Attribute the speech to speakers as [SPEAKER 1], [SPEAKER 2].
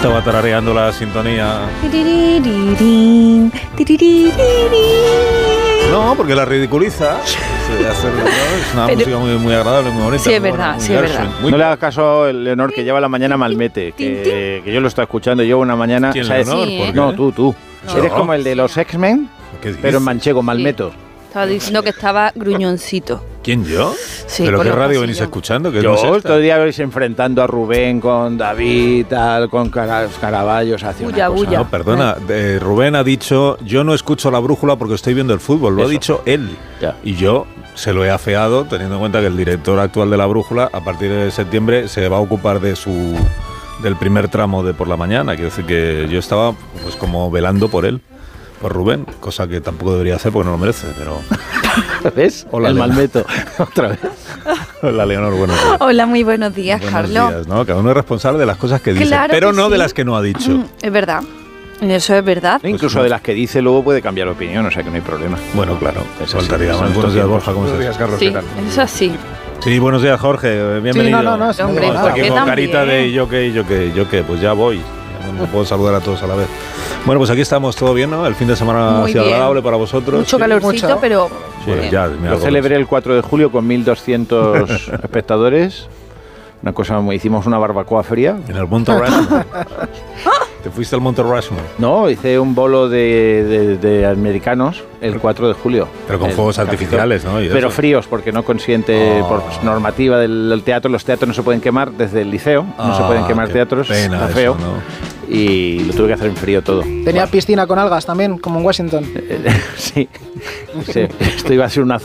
[SPEAKER 1] estaba tarareando la sintonía. No, porque la ridiculiza. Es una música muy, muy agradable, muy bonita.
[SPEAKER 2] Sí, es verdad, sí, es verdad.
[SPEAKER 3] No le hagas caso a Leonor, que lleva la mañana Malmete, que yo lo estoy escuchando. Llevo una mañana...
[SPEAKER 1] ¿Quién,
[SPEAKER 3] ¿sabes?
[SPEAKER 1] Leonor?
[SPEAKER 2] Sí,
[SPEAKER 1] ¿Por qué?
[SPEAKER 3] No, tú.
[SPEAKER 2] No.
[SPEAKER 3] Eres como el de los X-Men,
[SPEAKER 1] ¿Qué dices?
[SPEAKER 3] pero en manchego, Malmeto.
[SPEAKER 2] Estaba diciendo que estaba gruñoncito.
[SPEAKER 1] ¿Quién, yo?
[SPEAKER 2] Sí,
[SPEAKER 1] ¿Pero
[SPEAKER 2] por
[SPEAKER 1] qué
[SPEAKER 2] los
[SPEAKER 1] radio
[SPEAKER 2] pasillos.
[SPEAKER 1] venís escuchando? ¿Qué
[SPEAKER 3] Yo
[SPEAKER 1] no es esta?
[SPEAKER 3] todo el día vais enfrentando a Rubén con David, tal, con Caraballos, hacia
[SPEAKER 2] Bulla,
[SPEAKER 3] una cosa.
[SPEAKER 2] bulla.
[SPEAKER 1] No, perdona, Rubén ha dicho, yo no escucho la brújula porque estoy viendo el fútbol, lo ha
[SPEAKER 3] Eso.
[SPEAKER 1] dicho él.
[SPEAKER 3] Ya.
[SPEAKER 1] Y yo se lo he afeado, teniendo en cuenta que el director actual de la brújula, a partir de septiembre, se va a ocupar del primer tramo de por la mañana. Quiero decir que yo estaba pues como velando por él, por Rubén, cosa que tampoco debería hacer porque no lo merece, pero...
[SPEAKER 3] ¿Ves?
[SPEAKER 1] Hola,
[SPEAKER 3] el
[SPEAKER 1] Leonor.
[SPEAKER 3] Malmeto. Otra vez.
[SPEAKER 1] Hola, Leonor, buenos días.
[SPEAKER 2] Hola, muy buenos días,
[SPEAKER 1] Buenos
[SPEAKER 2] Carlos.
[SPEAKER 1] días, ¿no? Cada uno es responsable de las cosas que dice,
[SPEAKER 2] Claro
[SPEAKER 1] pero
[SPEAKER 2] que
[SPEAKER 1] no
[SPEAKER 2] sí.
[SPEAKER 1] de las que no ha dicho.
[SPEAKER 2] Es verdad. Eso es verdad.
[SPEAKER 3] Incluso de las que dice luego puede cambiar opinión, o sea que no hay problema.
[SPEAKER 1] Bueno, claro,
[SPEAKER 3] Eso
[SPEAKER 1] faltaría
[SPEAKER 3] sí,
[SPEAKER 1] más.
[SPEAKER 3] son
[SPEAKER 1] Buenos días,
[SPEAKER 3] estos
[SPEAKER 1] Borja, ¿cómo
[SPEAKER 4] Buenos
[SPEAKER 1] estás?
[SPEAKER 4] días, Carlos,
[SPEAKER 2] Sí,
[SPEAKER 4] ¿qué tal?
[SPEAKER 2] es así.
[SPEAKER 1] Sí, buenos días, Jorge, bienvenido.
[SPEAKER 4] Sí, no, sí,
[SPEAKER 2] Hombre,
[SPEAKER 1] Está aquí
[SPEAKER 2] Jorge
[SPEAKER 1] con
[SPEAKER 2] también.
[SPEAKER 1] carita de yo qué, pues ya voy. Ya no puedo saludar a todos a la vez. Bueno, pues aquí estamos, todo bien, ¿no? El fin de semana
[SPEAKER 2] Muy
[SPEAKER 1] ha sido
[SPEAKER 2] bien.
[SPEAKER 1] agradable para vosotros.
[SPEAKER 2] Mucho
[SPEAKER 1] Sí.
[SPEAKER 2] calorcito,
[SPEAKER 4] Mucho.
[SPEAKER 2] pero...
[SPEAKER 1] Sí,
[SPEAKER 2] bien.
[SPEAKER 1] ya, me
[SPEAKER 3] Lo
[SPEAKER 1] hago
[SPEAKER 3] celebré el 4 de julio con 1.200 espectadores. Una cosa, hicimos una barbacoa fría.
[SPEAKER 1] en el Monte Rushmore. ¿Te fuiste al Monte Rushmore?
[SPEAKER 3] No, hice un bolo de americanos el 4 de julio.
[SPEAKER 1] Pero con
[SPEAKER 3] El
[SPEAKER 1] fuegos
[SPEAKER 3] Capitol.
[SPEAKER 1] artificiales, ¿no? Y
[SPEAKER 3] Pero
[SPEAKER 1] eso.
[SPEAKER 3] fríos, porque no consiente, por normativa del teatro, los teatros no se pueden quemar desde el liceo, no se pueden quemar
[SPEAKER 1] qué
[SPEAKER 3] teatros,
[SPEAKER 1] pena
[SPEAKER 3] está
[SPEAKER 1] eso,
[SPEAKER 3] feo.
[SPEAKER 1] ¿no?
[SPEAKER 3] Y lo tuve que hacer en frío todo.
[SPEAKER 4] Tenía piscina con algas también, como en Washington.
[SPEAKER 3] Sí, esto iba a ser una